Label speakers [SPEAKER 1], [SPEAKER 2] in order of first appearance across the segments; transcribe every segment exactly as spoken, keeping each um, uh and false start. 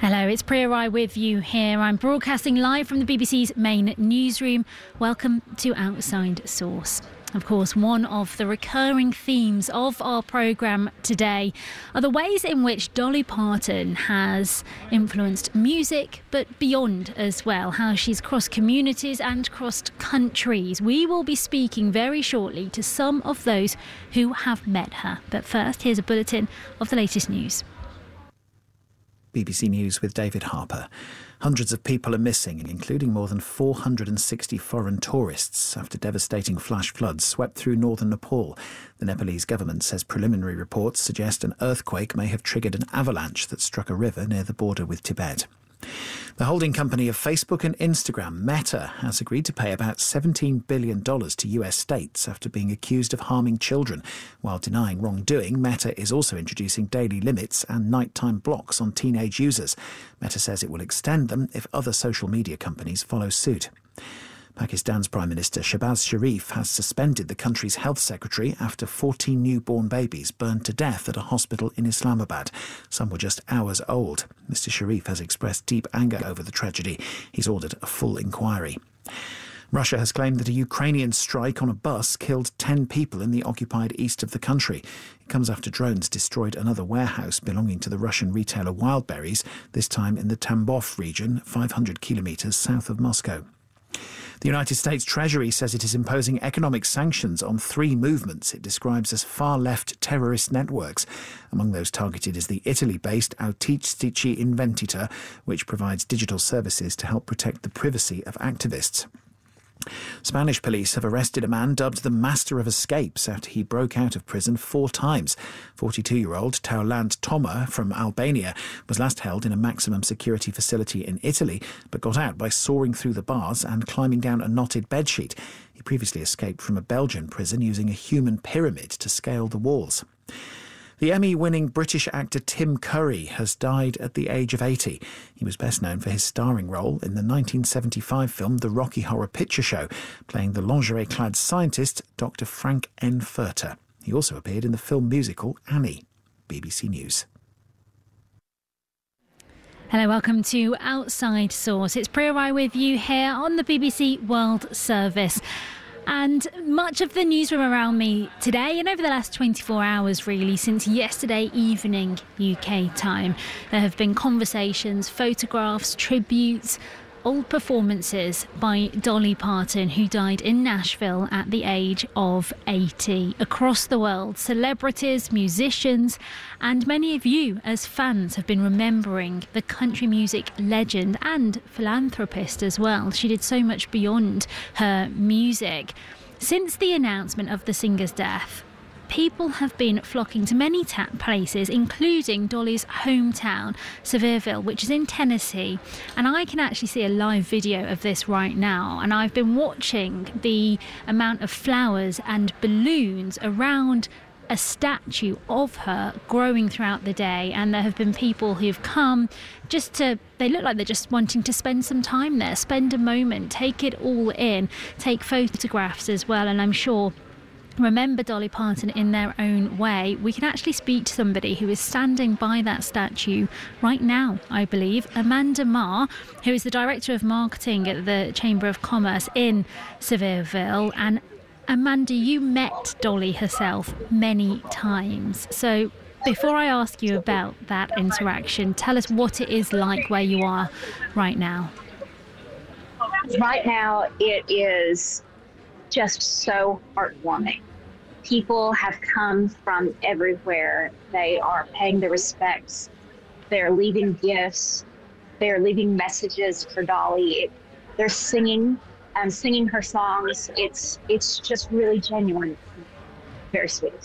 [SPEAKER 1] Hello, it's Priya Rai with you here. I'm broadcasting live from the B B C's main newsroom. Welcome to Outside Source. Of course, one of the recurring themes of our programme today are the ways in which Dolly Parton has influenced music, but beyond as well, how she's crossed communities and crossed countries. We will be speaking very shortly to some of those who have met her. But first, here's a bulletin of the latest news.
[SPEAKER 2] B B C News with David Harper. Hundreds of people are missing, including more than four hundred sixty foreign tourists, after devastating flash floods swept through northern Nepal. The Nepalese government says preliminary reports suggest an earthquake may have triggered an avalanche that struck a river near the border with Tibet. The holding company of Facebook and Instagram, Meta, has agreed to pay about seventeen billion dollars to U S states after being accused of harming children. While denying wrongdoing, Meta is also introducing daily limits and nighttime blocks on teenage users. Meta says it will extend them if other social media companies follow suit. Pakistan's Prime Minister Shehbaz Sharif has suspended the country's health secretary after fourteen newborn babies burned to death at a hospital in Islamabad. Some were just hours old. Mister Sharif has expressed deep anger over the tragedy. He's ordered a full inquiry. Russia has claimed that a Ukrainian strike on a bus killed ten people in the occupied east of the country. It comes after drones destroyed another warehouse belonging to the Russian retailer Wildberries, this time in the Tambov region, five hundred kilometres south of Moscow. The United States Treasury says it is imposing economic sanctions on three movements it describes as far-left terrorist networks. Among those targeted is the Italy-based Autistici Investita, which provides digital services to help protect the privacy of activists. Spanish police have arrested a man dubbed the Master of Escapes after he broke out of prison four times. forty-two-year-old Taulant Toma from Albania was last held in a maximum security facility in Italy, but got out by soaring through the bars and climbing down a knotted bedsheet. He previously escaped from a Belgian prison using a human pyramid to scale the walls. The Emmy-winning British actor Tim Curry has died at the age of eighty. He was best known for his starring role in the nineteen seventy-five film The Rocky Horror Picture Show, playing the lingerie-clad scientist Doctor Frank N. Furter. He also appeared in the film musical Annie. B B C News.
[SPEAKER 1] Hello, welcome to Outside Source. It's Priya Rai with you here on the B B C World Service. And much of the newsroom around me today and over the last twenty-four hours, really, since yesterday evening U K time, there have been conversations, photographs, tributes, old performances by Dolly Parton, who died in Nashville at the age of eighty. Across the world, celebrities, musicians, and many of you as fans have been remembering the country music legend and philanthropist as well. She did so much beyond her music. Since the announcement of the singer's death, people have been flocking to many ta- places, including Dolly's hometown, Sevierville, which is in Tennessee. And I can actually see a live video of this right now. And I've been watching the amount of flowers and balloons around a statue of her growing throughout the day. And there have been people who've come just to, they look like they're just wanting to spend some time there, spend a moment, take it all in, take photographs as well. And I'm sure remember Dolly Parton in their own way. We can actually speak to somebody who is standing by that statue right now, I believe. Amanda Ma, who is the Director of Marketing at the Chamber of Commerce in Sevierville. And Amanda, you met Dolly herself many times. So before I ask you about that interaction, tell us what it is like where you are right now.
[SPEAKER 3] Right now, it is just so heartwarming. People have come from everywhere. They are paying their respects. They're leaving gifts. They're leaving messages for Dolly. It, they're singing and singing her songs. It's it's just really genuine, very sweet.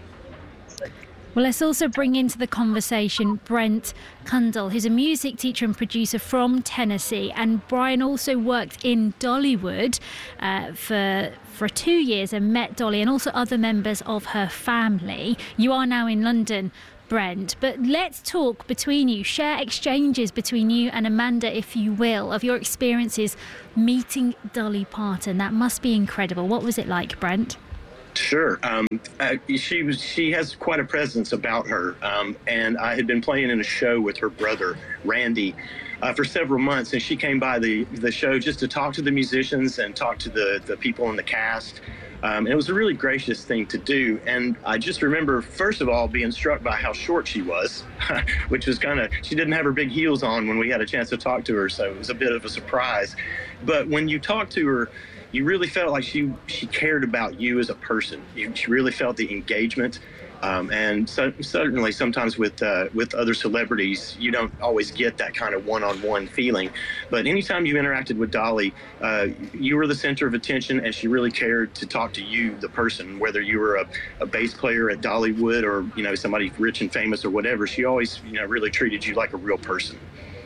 [SPEAKER 1] Well, let's also bring into the conversation Brent Kundal, who's a music teacher and producer from Tennessee. And Brian also worked in Dollywood uh, for for two years and met Dolly and also other members of her family. You are now in London, Brent, but let's talk between you, share exchanges between you and Amanda, if you will, of your experiences meeting Dolly Parton. That must be incredible. What was it like, Brent?
[SPEAKER 4] Sure. Um, uh, she was. She has quite a presence about her, um, and I had been playing in a show with her brother, Randy, uh, for several months, and she came by the the show just to talk to the musicians and talk to the the people in the cast. Um, it was a really gracious thing to do, and I just remember, first of all, being struck by how short she was, which was kind of, she didn't have her big heels on when we had a chance to talk to her, so it was a bit of a surprise. But when you talk to her, you really felt like she she cared about you as a person. You, she really felt the engagement, um, and so, certainly sometimes with uh, with other celebrities, you don't always get that kind of one-on-one feeling. But anytime you interacted with Dolly, uh, you were the center of attention, and she really cared to talk to you, the person, whether you were a, a bass player at Dollywood or you know somebody rich and famous or whatever. She always you know really treated you like a real person.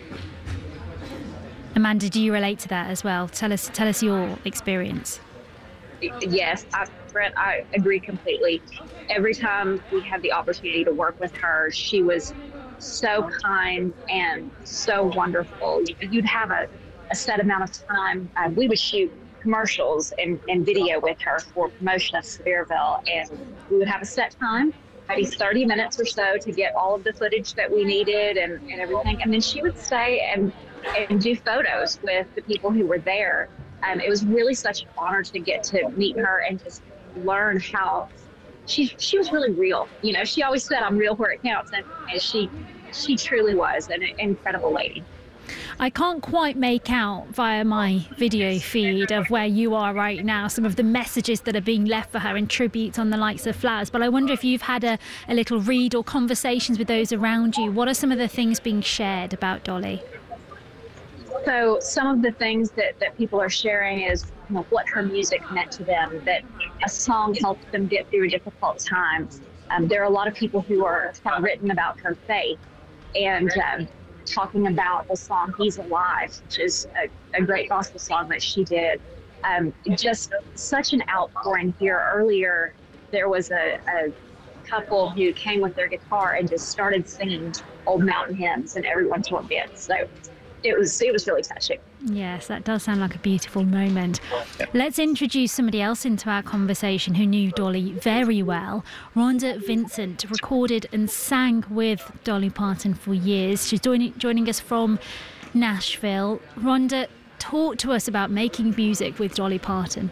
[SPEAKER 1] Amanda, do you relate to that as well? Tell us, tell us your experience.
[SPEAKER 3] Yes, I, Brent, I agree completely. Every time we had the opportunity to work with her, she was so kind and so wonderful. You'd have a, a set amount of time. Uh, we would shoot commercials and, and video with her for promotion of Sevierville, and we would have a set time, maybe thirty minutes or so, to get all of the footage that we needed and, and everything. And then she would stay and and do photos with the people who were there. Um, it was really such an honor to get to meet her and just learn how she she was really real. You know, she always said, "I'm real where it counts," and, and she she truly was an incredible lady.
[SPEAKER 1] I can't quite make out via my video feed of where you are right now some of the messages that are being left for her in tribute on the likes of Flowers, but I wonder if you've had a, a little read or conversations with those around you. What are some of the things being shared about Dolly?
[SPEAKER 3] So some of the things that, that people are sharing is you know, what her music meant to them, that a song helped them get through difficult times. Um, there are a lot of people who are kind of written about her faith and um, talking about the song He's Alive, which is a, a great gospel song that she did. Um, just such an outpouring here. Earlier, there was a, a couple who came with their guitar and just started singing old mountain hymns, and everyone joined in. So it was it was really touching.
[SPEAKER 1] Yes, that does sound like a beautiful moment. Let's introduce somebody else into our conversation who knew Dolly very well. Rhonda Vincent recorded and sang with Dolly Parton for years. She's joining, joining us from Nashville. Rhonda, talk to us about making music with Dolly Parton.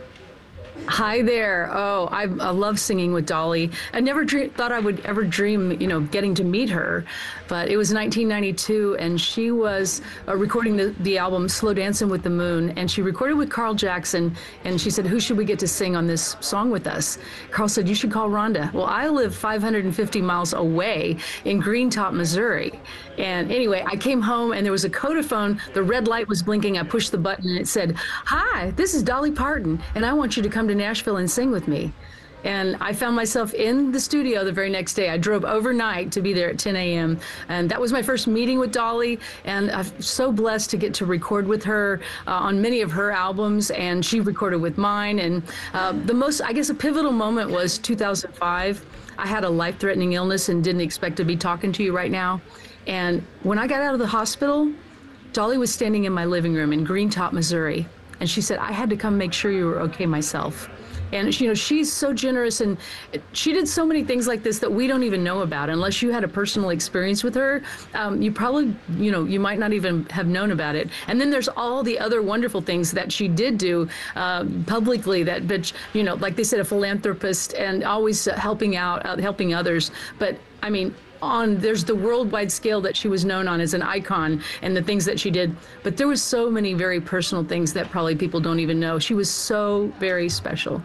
[SPEAKER 5] Hi there. Oh, I, I love singing with Dolly. I never dream, thought I would ever dream, you know, getting to meet her. But it was nineteen ninety-two, and she was uh, recording the, the album Slow Dancing with the Moon. And she recorded with Carl Jackson. And she said, who should we get to sing on this song with us? Carl said, you should call Rhonda. Well, I live five hundred fifty miles away in Greentop, Missouri. And anyway, I came home and there was a Codaphone. The red light was blinking. I pushed the button and it said, hi, this is Dolly Parton, and I want you to come to Nashville and sing with me. And I found myself in the studio the very next day. I drove overnight to be there at ten a.m. And that was my first meeting with Dolly. And I'm so blessed to get to record with her uh, on many of her albums. And she recorded with mine. And uh, the most, I guess, a pivotal moment was two thousand five. I had a life-threatening illness and didn't expect to be talking to you right now. And when I got out of the hospital, Dolly was standing in my living room in Greentop, Missouri. And she said, I had to come make sure you were okay myself. And, you know, she's so generous, and she did so many things like this that we don't even know about. Unless you had a personal experience with her, um, you probably, you know, you might not even have known about it. And then there's all the other wonderful things that she did do uh, publicly that, that, you know, like they said, a philanthropist and always uh, helping out, uh, helping others. But, I mean, on there's the worldwide scale that she was known on as an icon and the things that she did. But there was so many very personal things that probably people don't even know. She was so very special.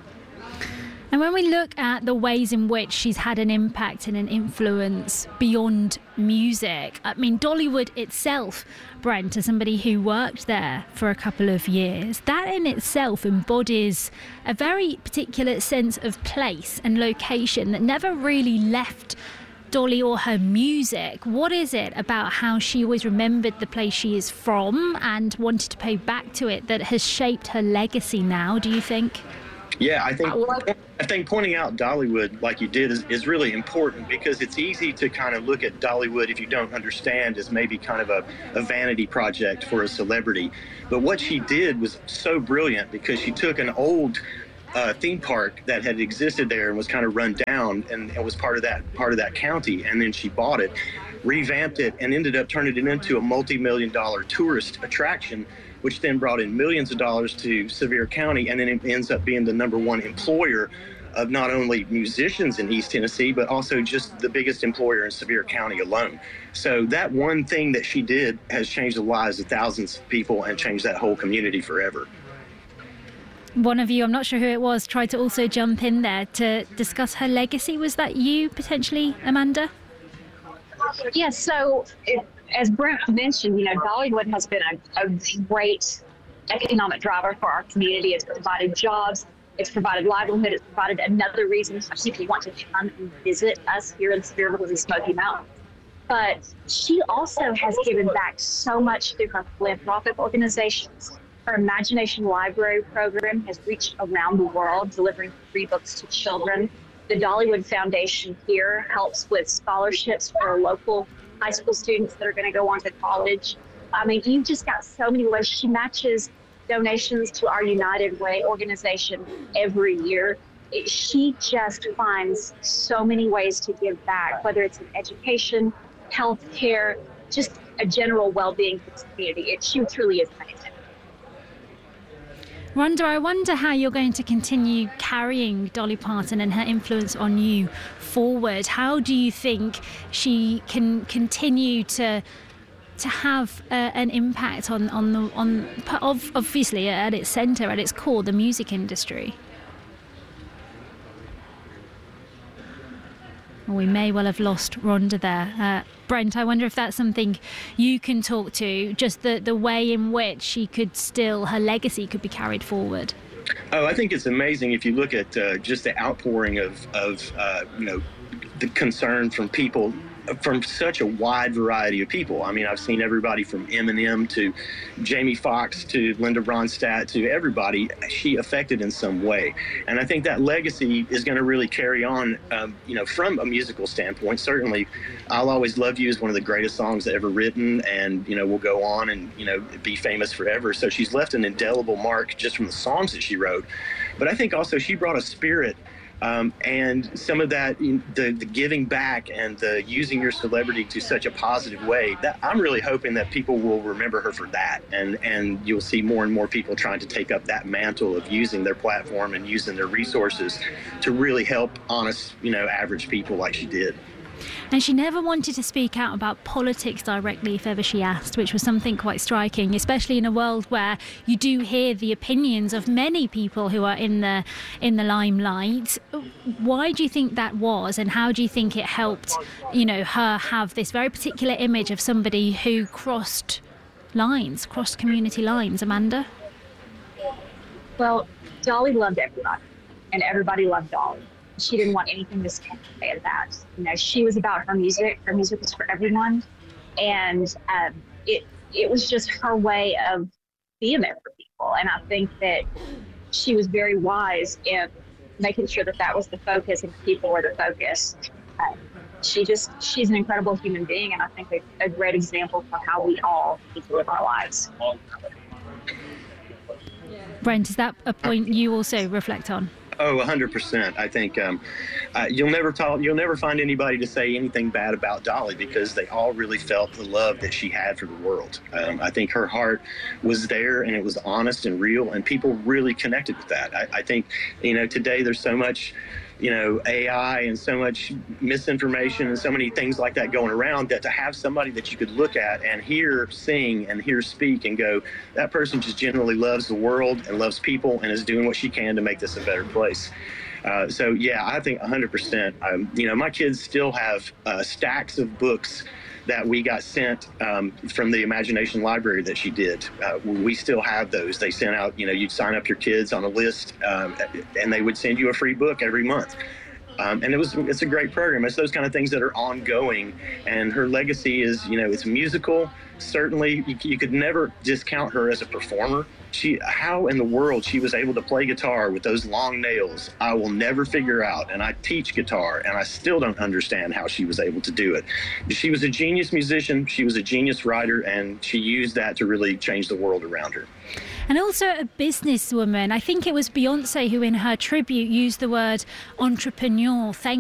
[SPEAKER 1] And when we look at the ways in which she's had an impact and an influence beyond music, I mean, Dollywood itself, Brent, as somebody who worked there for a couple of years, that in itself embodies a very particular sense of place and location that never really left Dolly or her music. What is it about how she always remembered the place she is from and wanted to pay back to it that has shaped her legacy now, do you think?
[SPEAKER 4] Yeah, I think I think pointing out Dollywood like you did is, is really important, because it's easy to kind of look at Dollywood, if you don't understand, as maybe kind of a, a vanity project for a celebrity. But what she did was so brilliant, because she took an old uh, theme park that had existed there and was kind of run down, and it was part of that part of that county. And then she bought it, revamped it, and ended up turning it into a multi-million dollar tourist attraction, which then brought in millions of dollars to Sevier County, and then it ends up being the number one employer of not only musicians in East Tennessee, but also just the biggest employer in Sevier County alone. So that one thing that she did has changed the lives of thousands of people and changed that whole community forever.
[SPEAKER 1] One of you, I'm not sure who it was, tried to also jump in there to discuss her legacy. Was that you, potentially, Amanda?
[SPEAKER 3] Yes, yeah, so it, as Brent mentioned, you know, Dollywood has been a, a great economic driver for our community. It's provided jobs. It's provided livelihood. It's provided another reason for people want to come and visit us here in Sevier because of Smoky Mountain. But she also has given back so much through her philanthropic organizations. Her Imagination Library program has reached around the world, delivering free books to children. The Dollywood Foundation here helps with scholarships for local high school students that are going to go on to college. I mean, you've just got so many ways. She matches donations to our United Way organization every year. It, she just finds so many ways to give back, whether it's in education, health care, just a general well-being for the community. It, she truly is amazing.
[SPEAKER 1] Rhonda, I wonder how you're going to continue carrying Dolly Parton and her influence on you forward. How do you think she can continue to to have uh, an impact on on the on of obviously at its centre, at its core, the music industry? Well, we may well have lost Rhonda there. Uh, Brent, I wonder if that's something you can talk to, just the, the way in which she could still, her legacy could be carried forward.
[SPEAKER 4] Oh, I think it's amazing if you look at uh, just the outpouring of, of uh, you know, the concern from people, from such a wide variety of people. I mean, I've seen everybody from Eminem to Jamie Foxx to Linda Ronstadt to everybody she affected in some way. And I think that legacy is going to really carry on, um, you know, from a musical standpoint. Certainly, I'll Always Love You is one of the greatest songs ever written, and, you know, will go on and, you know, be famous forever. So she's left an indelible mark just from the songs that she wrote. But I think also she brought a spirit Um, and some of that, the, the giving back and the using your celebrity to such a positive way, that I'm really hoping that people will remember her for that. And, and you'll see more and more people trying to take up that mantle of using their platform and using their resources to really help honest, you know, average people like she did.
[SPEAKER 1] And she never wanted to speak out about politics directly if ever she asked, which was something quite striking, especially in a world where you do hear the opinions of many people who are in the in the limelight. Why do you think that was, and how do you think it helped, you know, her have this very particular image of somebody who crossed lines, crossed community lines? Amanda?
[SPEAKER 3] Well, Dolly loved everybody, and everybody loved Dolly. She didn't want anything to stand in the way of that. You know, she was about her music. Her music was for everyone, and um, it it was just her way of being there for people. And I think that she was very wise in making sure that that was the focus and people were the focus. Uh, she just she's an incredible human being, and I think a, a great example for how we all need to live our lives.
[SPEAKER 1] Brent, is that a point you also reflect on?
[SPEAKER 4] Oh, one hundred percent. I think um, uh, you'll never talk, you'll never find anybody to say anything bad about Dolly, because they all really felt the love that she had for the world. Um, I think her heart was there, and it was honest and real, and people really connected with that. I, I think, you know, today there's so much, you know, A I and so much misinformation and so many things like that going around, that to have somebody that you could look at and hear sing and hear speak and go, that person just genuinely loves the world and loves people and is doing what she can to make this a better place. Uh, so, yeah, I think one hundred percent. Um, you know, my kids still have uh, stacks of books that we got sent um, from the Imagination Library that she did. Uh, we still have those. They sent out, you know, you'd sign up your kids on a list, um, and they would send you a free book every month. Um, and it was, it's a great program. It's those kind of things that are ongoing. And her legacy is, you know, it's musical. Certainly, you, you could never discount her as a performer. She, how in the world she was able to play guitar with those long nails, I will never figure out. And I teach guitar, and I still don't understand how she was able to do it. She was a genius musician. She was a genius writer, and she used that to really change the world around her.
[SPEAKER 1] And also a businesswoman. I think it was Beyonce who, in her tribute, used the word entrepreneur. Thank